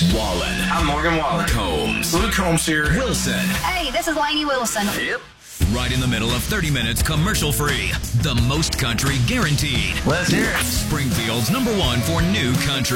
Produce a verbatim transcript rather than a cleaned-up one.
Wallen. I'm Morgan Wallen. Combs. Luke Combs here. Wilson. Hey, this is Lainey Wilson. Yep. Right in the middle of thirty minutes commercial free. The most country guaranteed. Let's hear it. Springfield's number one for new country.